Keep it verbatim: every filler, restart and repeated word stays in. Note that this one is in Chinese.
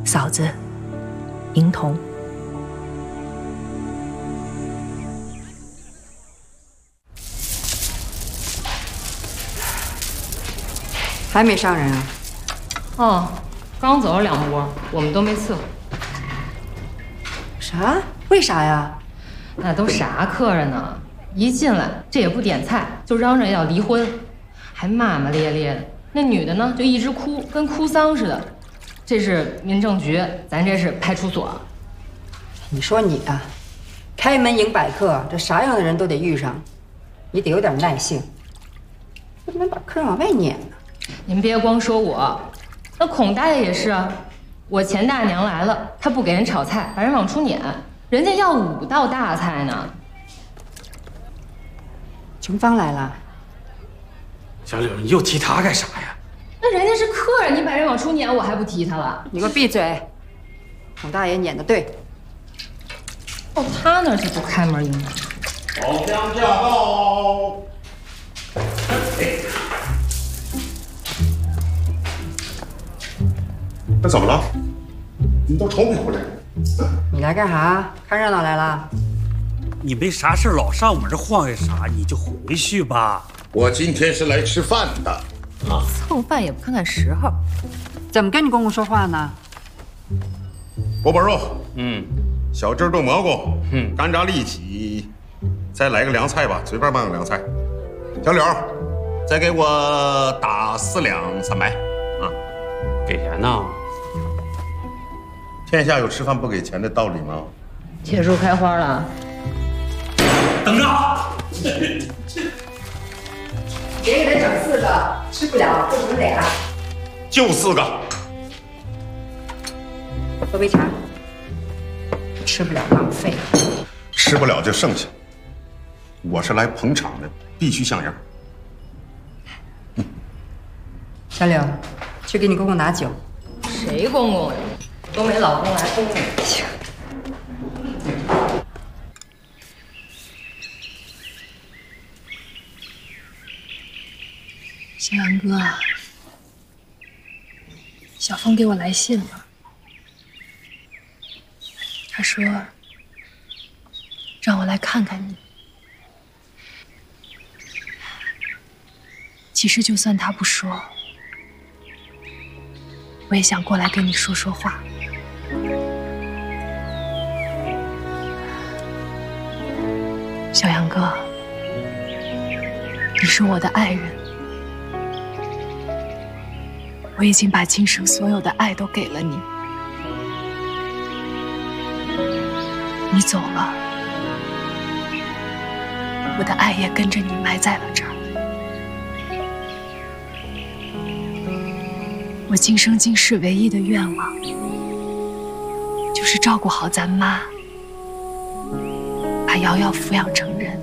嫂子，银童。 还没上人啊？ 哦，刚走了两波，我们都没伺候。 啥？为啥呀？ 那都啥客人呢？一进来这也不点菜，就嚷着要离婚，还骂骂咧咧的。那女的呢，就一直哭，跟哭丧似的。这是民政局，咱这是派出所。 你说你啊，开门迎百客，这啥样的人都得遇上，你得有点耐性，不能把客人往外撵呢。 您别光说我，那孔大爷也是啊。我钱大娘来了，他不给人炒菜，把人往出撵，人家要五道大菜呢。 琼芳来了。 小柳，你又提他干啥呀？ 那人家是客人，你把人往出撵，我还不提他了？ 你给我闭嘴！孔大爷撵的对。 哦，他那是不开门迎门。 老乡驾到！那怎么了？你都愁没回来？ 你来干啥？看热闹来了？ 你没啥事老上我们这晃悠啥？你就回去吧。 我今天是来吃饭的。啊， 蹭饭也不看看时候。 怎么跟你公公说话呢？ 锅包肉， 嗯， 小鸡炖蘑菇， 嗯， 干炸里脊，再来个凉菜吧，随便办个凉菜。小柳，再给我打四两三白，啊， 给钱呢？ 天下有吃饭不给钱的道理吗？ 铁树开花了。 等着。 别给他整四个，吃不了就整俩。 就四个。 喝杯茶。吃不了浪费。 吃不了就剩下。我是来捧场的，必须像样。嗯、 小柳，去给你公公拿酒。 谁公公呀？都没老公来公公。 小杨哥，小峰给我来信了，他说让我来看看你。其实就算他不说，我也想过来跟你说说话。小杨哥，你是我的爱人。我已经把今生所有的爱都给了你，你走了，我的爱也跟着你埋在了这儿。我今生今世唯一的愿望，就是照顾好咱妈，把瑶瑶抚养成人。